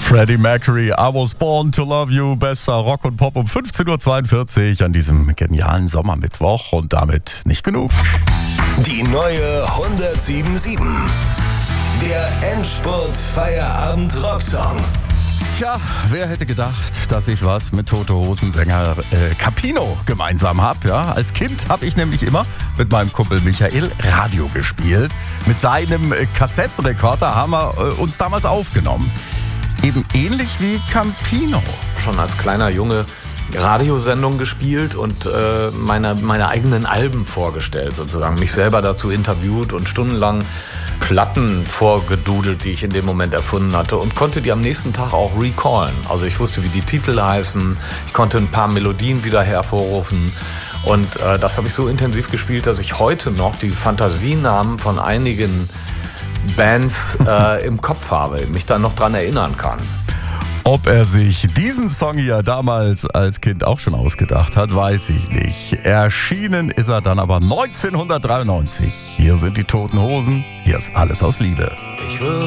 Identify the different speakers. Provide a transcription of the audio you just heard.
Speaker 1: Freddie Mercury, I Was Born to Love You, bester Rock und Pop um 15.42 Uhr an diesem genialen Sommermittwoch und damit nicht genug.
Speaker 2: Die neue 107.7. Der Endspurt-Feierabend-Rocksong.
Speaker 1: Tja, wer hätte gedacht, dass ich was mit Tote Hosen-Sänger Capino gemeinsam habe? Ja? Als Kind habe ich nämlich immer mit meinem Kumpel Michael Radio gespielt. Mit seinem Kassettenrekorder haben wir uns damals aufgenommen. Eben ähnlich wie Campino.
Speaker 3: Schon als kleiner Junge Radiosendungen gespielt und meine eigenen Alben vorgestellt sozusagen. Mich selber dazu interviewt und stundenlang Platten vorgedudelt, die ich in dem Moment erfunden hatte und konnte die am nächsten Tag auch recallen. Also ich wusste, wie die Titel heißen, ich konnte ein paar Melodien wieder hervorrufen und das habe ich so intensiv gespielt, dass ich heute noch die Fantasienamen von einigen Bands im Kopf habe, mich da noch dran erinnern kann.
Speaker 1: Ob er sich diesen Song hier damals als Kind auch schon ausgedacht hat, weiß ich nicht. Erschienen ist er dann aber 1993. Hier sind die Toten Hosen, hier ist Alles aus Liebe.
Speaker 3: Ich würde